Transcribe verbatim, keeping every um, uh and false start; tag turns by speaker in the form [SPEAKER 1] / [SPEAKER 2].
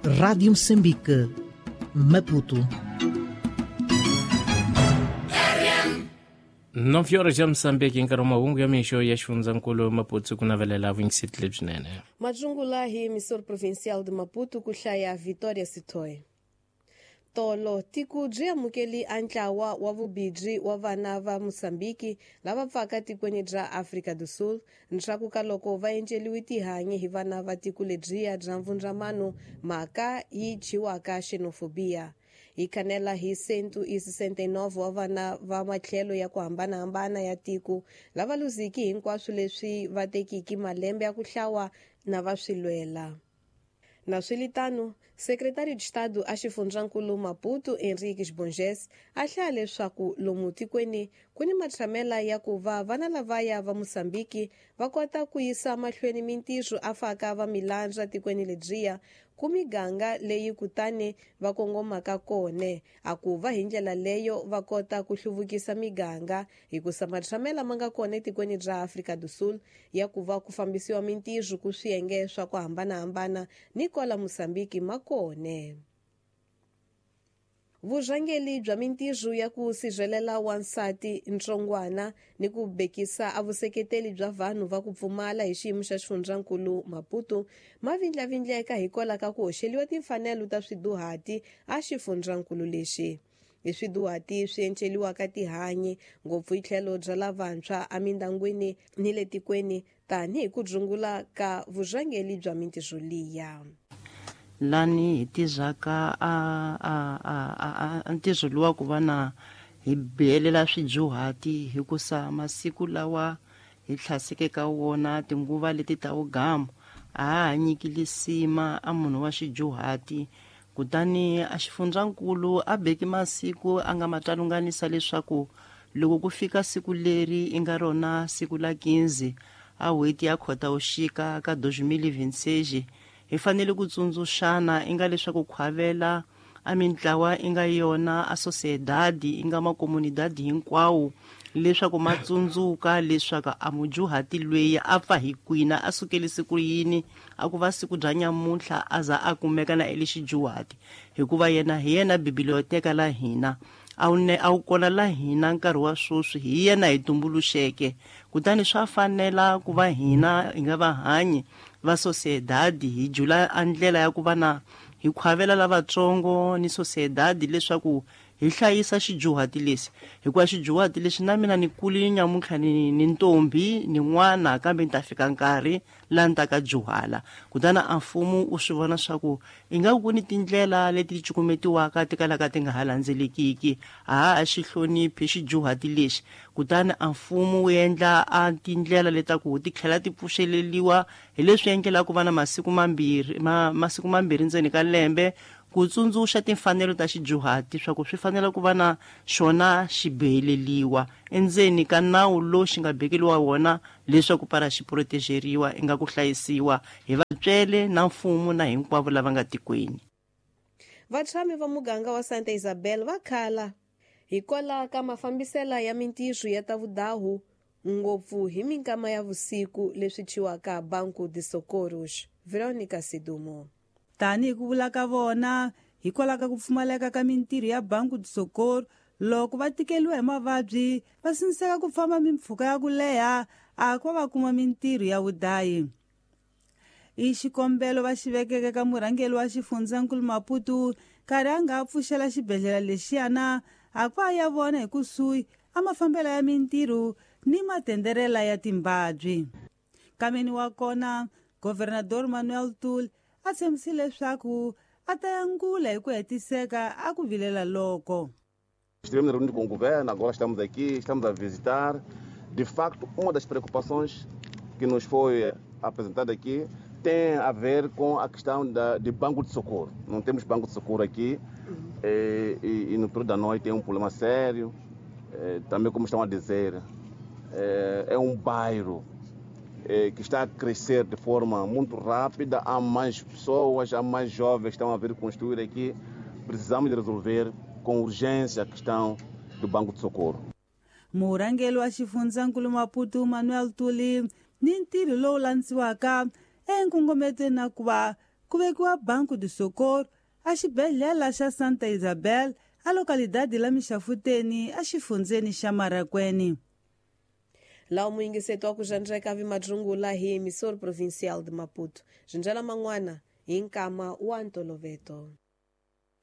[SPEAKER 1] Rádio Moçambique, Maputo.
[SPEAKER 2] nove horas ya Moçambique nkarhi mahungu ya mixo ya xifundzankulu Maputo ku navelela vunyisiti lebyinene.
[SPEAKER 3] Majungula hi emissora provincial de Maputo ku hlaya Vitória Sitoy. Tolo tiku byi amukeli a ntlawa wa vubidyi wa vana va Moçambique lava pfaka tikweni bya Afrika do Sul ntshaku ka loko va enceliwi tihanyi hi vana va tiko lebyiya bya mvundramano mhaka yi chiwaka xenofobia. Hi kanela hi sentu i sesenta e nove wa vana va matlhelo ya ku hambanahambana ya tiko lava luziki hinkwaswo leswi va tekiki malembe ya ku hlawa na va swilwela. Na swilitano, Secretário de Estado a xifundzankulu Maputo Henriques Bonges a hlaya leswaku lomu tikweni kuni matramela ya ku va vana lavaya va Moçambique va kota ku yisa mahlweni mintirho a faka va milandza tikweni lebyiya ku miganga leyi kutani va kongomaka kone a ku va hi ndlela leyo va kota ku hluvukisa miganga hikusa matramela ma nga kone tikweni bya Afrika do Sul ya ku va ku fambisiwa mintirho ku swiyenge swa ku hambanahambana ni kola Moçambique ma kone. Vurhangeli bya mintirho ya ku sirhelela wansati ntsongwana ni ku bekisa avuseketeli bya vanhu va ku pfumala hi xiyimo xa xifundzankulu Maputo ma vindlavindleka hikwalaho ka ku hoxeliwa timfanelo ta swiduhati a xifundzankulu lexi. Hi swiduhati swi enceliwaka tihanyi ngopfu hi tlhelo bya lavantshwa emindyangwini ni le tikweni tanihi ku dzungula ka vurhangeli bya mintirho liya.
[SPEAKER 4] Lani hi tizaka a a a a ntirho luwa ku va na hi bihelela swidyuhati hikusa masiku lawa hi tlhaseke ka wona tinguva leti ta vugamu a ha nyikili sima a munhu wa xidyuhati kutani a xifundzankulu a beki masiku a nga matsalunganisa leswaku loko ku fika siku leri i nga rona siku la quinze a hweti ya Khotavuxika ka dois mil e vinte e seis hi fanele ku tsundzuxana inga leswaku khwavela a mintlawa inga yona a sociedade inga makomunidade hinkwawo leswaku ma tsundzuka leswaku a mudyuhati lweyi a pfa hi kwina a sukeli siku yini a ku va siku bya nyamuntlha a za a kumeka na ele xidyuhati hikuva yena hi yena biblioteka la hina a wu ne a wu kona la hina nkarhi wa swoswi hi yena hi tumbuluxeke kutani swa fanela ku va hina hi nga vahanyi va sociedade hi jula a ndlela ya ku va na hi khwavela lavatsongo ni sociedade leswaku hi hlayisa xidyuhati lexi hikuva xidyuhati lexi na mina ni kuli nyamuntlha ni ni ntombi ni n'wana kambe ni ta fika nkarhi la ni ta ka dyuhala kutani a mfumo u swi vona swa ku i nga ku ni tindlela leti cukumetiwaka ti kalaka ti nga ha landzelekiki a ha xi hloniphi xidyuhati lexi kutani a mfumo wu endla a tindlela letaku ti tlhela ti pfuxeleliwa hi leswi endlelaku va na masiku mambirhi ma, masiku mambirhi ndzeni ka lembe ku tsundzuxa timfanelo ta xidyuhati swa ku swi fanele ku va na xona xi biheliwa endzeni ka nawu lowu xi nga bekeliwa wona leswaku para xi protegeriwa inga ku hlayisiwa hi vatswele na mfumo na hinkwavo lava nga tikweni.
[SPEAKER 3] Vatshami va muganga wa Santa Isabel va khala hikwalaho ka mafambiselo ya mintirho ya ta vudahu ngopfu hi minkama ya vusiku leswi chiwaka Banco de Socorros. Veronica Sidumo.
[SPEAKER 5] Tani hi ku vula ka vona hikwalaho ka ku pfumaleka ka mintirho ya Banco de Socorro loko va tikeliwa hi mavabyi va siniseka ku famba mimpfhuka ya ku leha a ku va kuma mintirho ya vudayi. I xikombelo va xivekeke ka murhangeli wa xifundzankulu Maputo karhi a nga pfuxela xibedhlele lexiyana a ku ya vona hi kusuhi a mafambelo ya mintirho ni matenderela ya timbabyi. Kameni wa kona Governador Manuel Tul a tshembisile leswaku a ta yangula hi ku hetiseka a ku vilela loko.
[SPEAKER 6] Estivemos reunidos com o governo, agora estamos aqui, estamos a visitar. De facto, uma das preocupações que nos foi apresentada aqui tem a ver com a questão da, de banco de socorro. Não temos banco de socorro aqui e, e, e no período da noite é um problema sério. É, também, como estão a dizer, é, é um bairro é, que está a crescer de forma muito rápida. Há mais pessoas, há mais jovens que estão a vir construir aqui. Precisamos de resolver com urgência a questão do banco de socorro.
[SPEAKER 5] Murhangeli wa xifundzankulu Maputo Manuel Tuli ni ntirho lowu landziwaka enkongometweni na ku va ku vekiwa Banco de Socorro a xibedhlele xa Santa Isabel a lokalidade la Mixafuteni a xifundzeni xa Marakwene.
[SPEAKER 3] Lá o muingiseto wa ku janjeka vimadrungula hi emissora provincial de Maputo. Jinjala Mangwana, hi nkama wa Ntolovelo.